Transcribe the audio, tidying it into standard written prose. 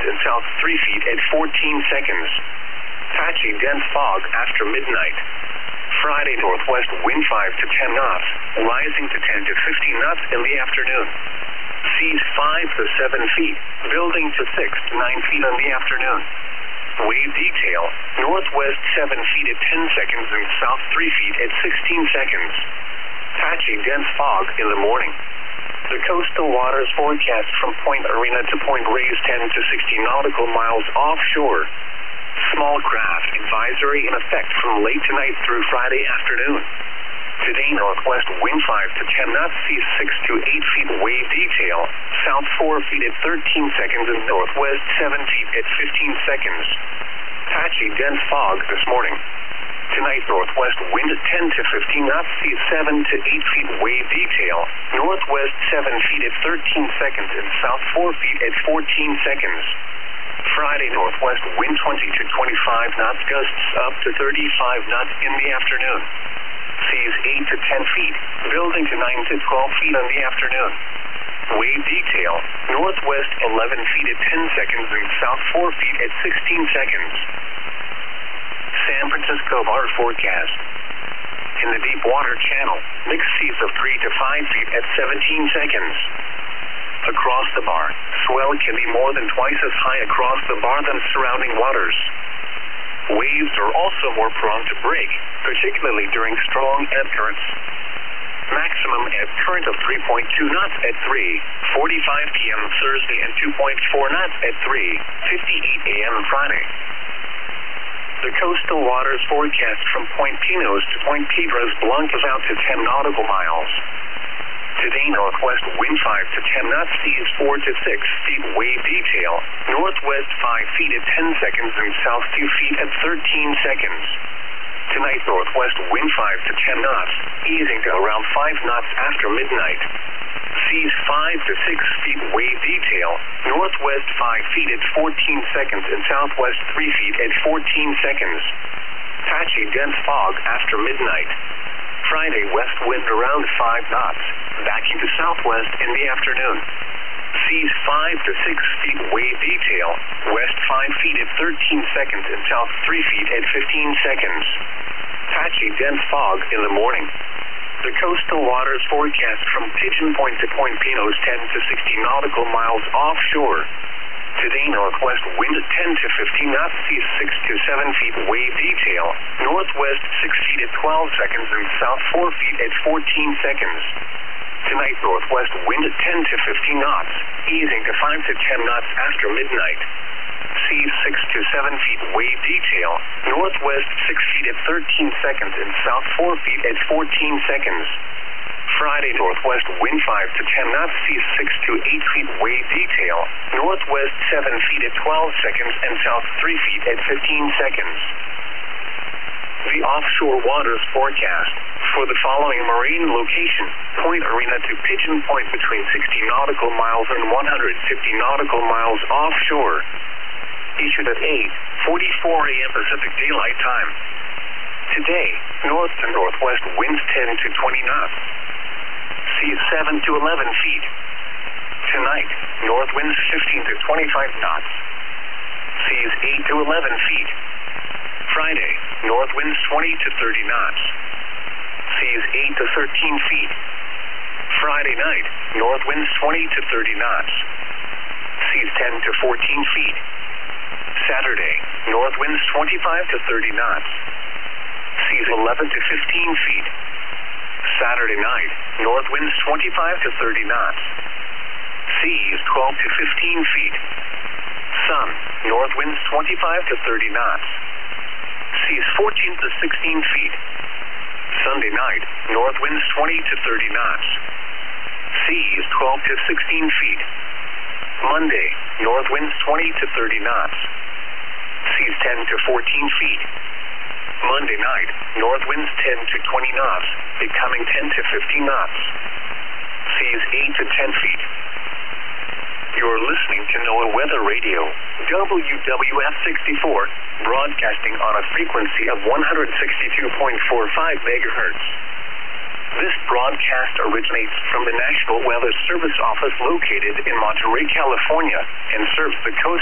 and south 3 feet at 14 seconds. Patchy dense fog after midnight. Friday, northwest wind 5 to 10 knots, rising to 10 to 15 knots in the afternoon. Seas 5 to 7 feet, building to 6 to 9 feet in the afternoon. Wave detail, northwest 7 feet at 10 seconds and south 3 feet at 16 seconds. Patchy dense fog in the morning. The coastal waters forecast from Point Arena to Point Reyes 10 to 60 nautical miles offshore. Small craft advisory in effect from late tonight through Friday afternoon. Today, northwest wind 5 to 10 knots, seas 6 to 8 feet, wave detail, south 4 feet at 13 seconds and northwest 7 feet at 15 seconds. Patchy dense fog this morning. Tonight, northwest wind 10 to 15 knots, seas 7 to 8 feet, wave detail, northwest 7 feet at 13 seconds and south 4 feet at 14 seconds. Friday, northwest wind 20 to 25 knots, gusts up to 35 knots in the afternoon. Seas 8 to 10 feet, building to 9 to 12 feet in the afternoon. Wave detail, northwest 11 feet at 10 seconds and south 4 feet at 16 seconds. San Francisco Bar forecast. In the deep water channel, mixed seas of 3 to 5 feet at 17 seconds. Across the bar, swell can be more than twice as high across the bar than surrounding waters. Waves are also more prone to break, particularly during strong ebb currents. Maximum ebb current of 3.2 knots at 3:45 p.m. Thursday and 2.4 knots at 3:58 a.m. Friday. The coastal waters forecast from Point Pinos to Point Piedras Blancas out to 10 nautical miles. Today, northwest wind 5 to 10 knots, seas 4 to 6 feet, wave detail, northwest 5 feet at 10 seconds and south 2 feet at 13 seconds. Tonight, northwest wind 5 to 10 knots, easing to around 5 knots after midnight. Seas 5 to 6 feet, wave detail, northwest 5 feet at 14 seconds and southwest 3 feet at 14 seconds. Patchy dense fog after midnight. Friday, west wind around 5 knots, backing to southwest in the afternoon. Seas 5 to 6 feet, wave detail, west 5 feet at 13 seconds and south 3 feet at 15 seconds. Patchy dense fog in the morning. The coastal waters forecast from Pigeon Point to Point Pinos 10 to 60 nautical miles offshore. Today, northwest wind 10 to 15 knots, seas 6 to 7 feet, wave detail, northwest 6 feet at 12 seconds and south 4 feet at 14 seconds. Tonight, northwest wind 10 to 15 knots, easing to 5 to 10 knots after midnight. Seas 6 to 7 feet, wave detail, northwest 6 feet at 13 seconds and south 4 feet at 14 seconds. Friday, northwest wind 5 to 10 knots, seas 6 to 8 feet, wave detail, northwest 7 feet at 12 seconds and south 3 feet at 15 seconds. The offshore waters forecast for the following marine location: Point Arena to Pigeon Point between 60 nautical miles and 150 nautical miles offshore. Issued at 8:44 a.m. Pacific Daylight Time. Today, north to northwest winds 10 to 20 knots. Seas 7 to 11 feet. Tonight, north winds 15 to 25 knots. Seas 8 to 11 feet. Friday, north winds 20 to 30 knots. Seas 8 to 13 feet. Friday night, north winds 20 to 30 knots. Seas 10 to 14 feet. Saturday, north winds 25 to 30 knots. Seas 11 to 15 feet. Saturday night, north winds 25 to 30 knots. Seas 12 to 15 feet. Sun, north winds 25 to 30 knots. Seas 14 to 16 feet. Sunday night, north winds 20 to 30 knots. Seas 12 to 16 feet. Monday, north winds 20 to 30 knots. Seas 10 to 14 feet. Monday night, north winds 10 to 20 knots, becoming 10 to 15 knots. Seas 8 to 10 feet. You're listening to NOAA Weather Radio, WWF 64, broadcasting on a frequency of 162.45 megahertz. This broadcast originates from the National Weather Service office located in Monterey, California, and serves the coast